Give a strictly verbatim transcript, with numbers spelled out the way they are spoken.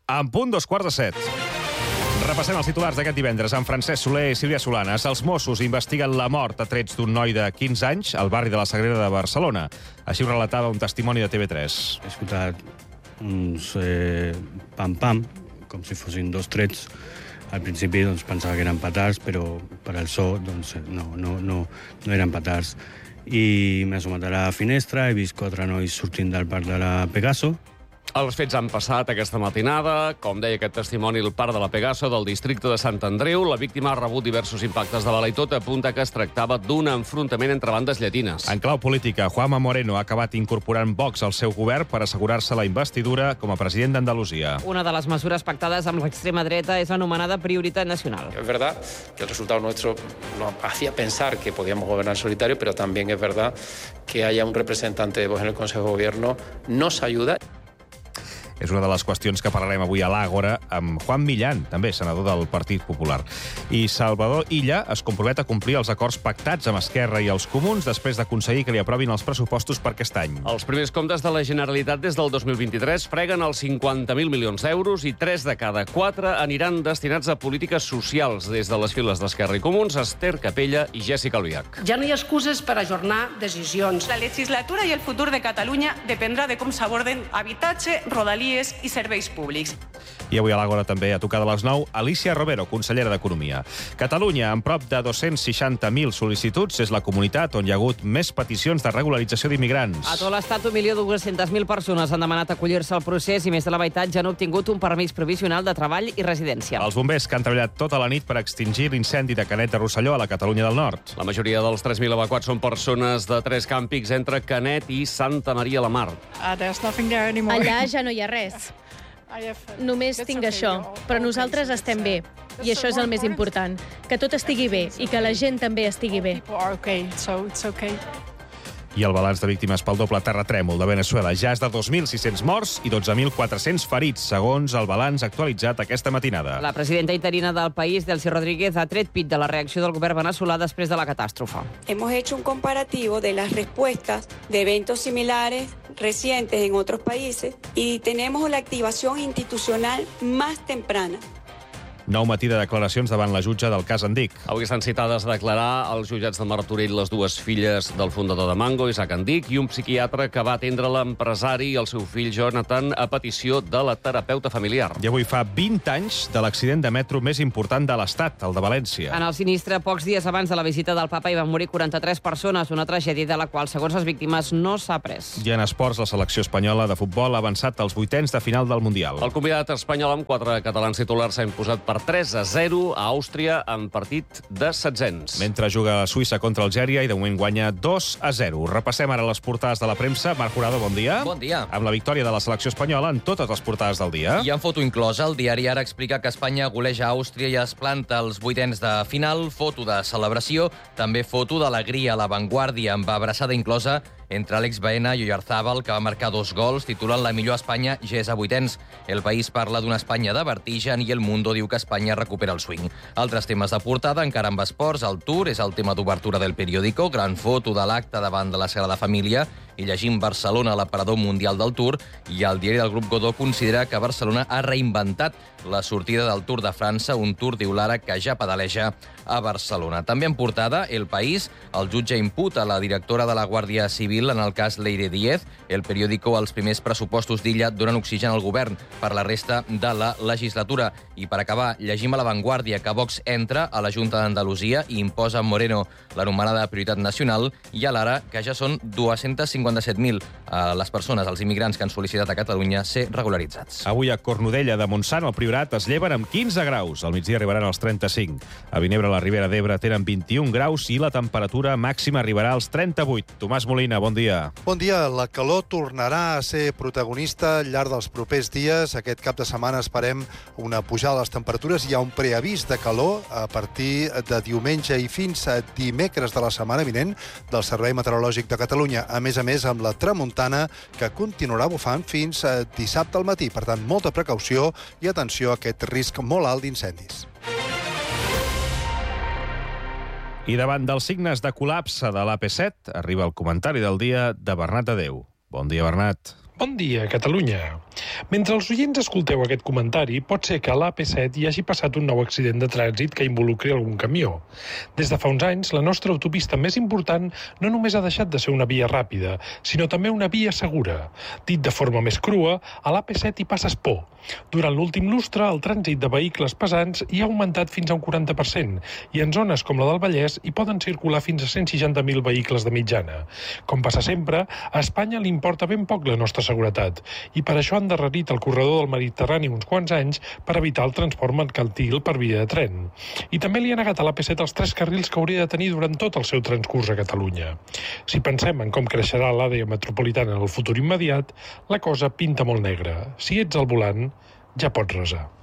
En punt, dos quarts de set. Repassem els titulars d'aquest divendres amb Francesc Soler i Sílvia Solanes. Els Mossos investiguen la mort a trets d'un noi de quinze anys al barri de la Sagrera de Barcelona. Així ho relatava un testimoni de T V tres. He escoltat uns eh, pam-pam, com si fossin dos trets. Al principi doncs, pensava que eren petards, però per al so doncs, no, no, no, no eren petards. I m'he assomat a la finestra, he vist quatre nois sortint del parc de la Pegaso. Els fets han passat aquesta matinada. Com deia aquest testimoni, el parc de la Pegaso del districte de Sant Andreu. La víctima ha rebut diversos impactes de bala i tot apunta que es tractava d'un enfrontament entre bandes llatines. En clau política, Juanma Moreno ha acabat incorporant Vox al seu govern per assegurar-se la investidura com a president d'Andalusia. Una de les mesures pactades amb l'extrema dreta és anomenada prioritat nacional. Es verdad que el resultado nuestro nos hacía pensar que podíamos gobernar en solitario, pero también es verdad que haya un representante de Vox en el Consejo de Gobierno nos ayuda. És una de les qüestions que parlarem avui a l'Àgora amb Juan Millán, també senador del Partit Popular. I Salvador Illa es compromet a complir els acords pactats amb Esquerra i els Comuns després d'aconseguir que li aprovin els pressupostos per aquest any. Els primers comptes de la Generalitat des del dos mil vint-i-tres freguen els cinquanta mil milions d'euros i tres de cada quatre aniran destinats a polítiques socials. Des de les files d'Esquerra i Comuns, Esther Capella i Jessica Albiach. Ja no hi ha excuses per ajornar decisions. La legislatura i el futur de Catalunya dependrà de com s'aborden habitatge, rodalies i serveis públics. I avui a l'Àgora també, a tocar de les nou, Alicia Rovero, consellera d'Economia. Catalunya, amb prop de dos-cents seixanta mil sol·licituds, és la comunitat on hi ha hagut més peticions de regularització d'immigrants. A tot l'estat, un milió dues-centes mil persones han demanat acollir-se al procés i més de la meitat ja han obtingut un permís provisional de treball i residència. Els bombers que han treballat tota la nit per extingir l'incendi de Canet de Rosselló a la Catalunya del Nord. La majoria dels tres mil evacuats són persones de tres càmpings entre Canet i Santa Maria la Mar. Allà ja no hi ha res. Només tinc això, però nosaltres estem bé. I això és el més important, que tot estigui bé i que la gent també estigui bé. I el balanç de víctimes pel doble terratrèmol de Venezuela ja és de dos mil sis-cents morts i dotze mil quatre-cents ferits, segons el balanç actualitzat aquesta matinada. La presidenta interina del país, Delcy Rodríguez, ha tret pit de la reacció del govern venezolà després de la catàstrofe. Hemos hecho un comparativo de las respuestas de eventos similares recientes en otros países y tenemos la activación institucional más temprana. Nou matí de declaracions davant la jutge del cas Andic. Avui estan citades a declarar als jutjats de Martorell les dues filles del fundador de Mango, Isaac Andic, i un psiquiatre que va atendre l'empresari i el seu fill Jonathan a petició de la terapeuta familiar. I avui fa vint anys de l'accident de metro més important de l'Estat, el de València. En el sinistre, pocs dies abans de la visita del papa, hi van morir quaranta-tres persones, una tragèdia de la qual, segons les víctimes, no s'ha pres. I en esports, la selecció espanyola de futbol ha avançat als vuitens de final del Mundial. El convidat espanyol amb quatre catalans titulars s'ha imposat per tres a zero a Àustria en partit de setzents. Mentre juga a Suïssa contra Algèria i de moment guanya dos a zero. Repassem ara les portades de la premsa. Marc Jurado, bon dia. Bon dia. Amb la victòria de la selecció espanyola en totes les portades del dia. I en foto inclosa, el diari Ara explica que Espanya goleja Àustria i es planta als vuitens de final. Foto de celebració, també foto d'alegria a La Vanguardia, amb abraçada inclosa entre Àlex Baena i Oyarzábal, que va marcar dos gols, titulant la millor Espanya ja és a vuitens. El País parla d'una Espanya de vertigen i El Mundo diu que Espanya recupera el swing. Altres temes de portada, encara amb esports, el Tour és el tema d'obertura del periòdico, gran foto de l'acte davant de la Sagrada Família i llegim Barcelona, l'aparador mundial del Tour, i el diari del Grup Godó considera que Barcelona ha reinventat la sortida del Tour de França, un Tour, diu l'Ara, que ja pedaleja a Barcelona. També en portada, El País, el jutge imputa la directora de la Guàrdia Civil en el cas Leire Díez. El periòdico, els primers pressupostos d'Illa donen oxigen al govern per la resta de la legislatura. I per acabar, llegim a La Vanguardia que Vox entra a la Junta d'Andalusia i imposa a Moreno l'anomenada prioritat nacional, i a l'Ara que ja són dos-cents cinquanta-set mil eh, les persones, els immigrants que han sol·licitat a Catalunya ser regularitzats. Avui a Cornudella de Montsant, al Priorat, es lleven amb quinze graus. Al migdia arribaran als trenta-cinc. A Vinebre, a la Ribera d'Ebre, tenen vint-i-un graus i la temperatura màxima arribarà als trenta-vuit. Tomàs Molina, bon dia. Bon dia. La calor tornarà a ser protagonista al llarg dels propers dies. Aquest cap de setmana esperem una pujada de les temperatures. Hi ha un preavís de calor a partir de diumenge i fins a dimecres de la setmana vinent del Servei Meteorològic de Catalunya. A més a més, amb la tramuntana, que continuarà bufant fins a dissabte al matí. Per tant, molta precaució i atenció a aquest risc molt alt d'incendis. I davant dels signes de col·lapse de l'A P set, arriba el comentari del dia de Bernat Adeu. Bon dia, Bernat. Bon dia, Catalunya. Mentre els oients escolteu aquest comentari, pot ser que a l'A P set hi hagi passat un nou accident de trànsit que involucri algun camió. Des de fa uns anys, la nostra autopista més important no només ha deixat de ser una via ràpida, sinó també una via segura. Dit de forma més crua, a l'A P set hi passes por. Durant l'últim lustre, el trànsit de vehicles pesants hi ha augmentat fins a un quaranta per cent i en zones com la del Vallès hi poden circular fins a cent seixanta mil vehicles de mitjana. Com passa sempre, a Espanya li importa ben poc la nostra seguretat i per això han endarrerit el corredor del Mediterrani uns quants anys per evitar el transport mercantil per via de tren. I també li ha negat a l'A P set els tres carrils que hauria de tenir durant tot el seu transcurs a Catalunya. Si pensem en com creixerà l'àrea metropolitana en el futur immediat, la cosa pinta molt negra. Si ets al volant, ja pots resar.